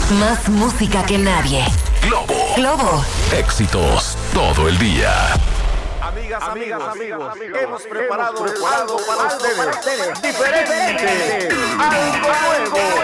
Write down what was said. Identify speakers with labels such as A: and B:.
A: Más música que nadie. Globo.
B: Éxitos todo el día.
C: Amigas, amigos, hemos preparado algo para ustedes. Diferente. Algo nuevo.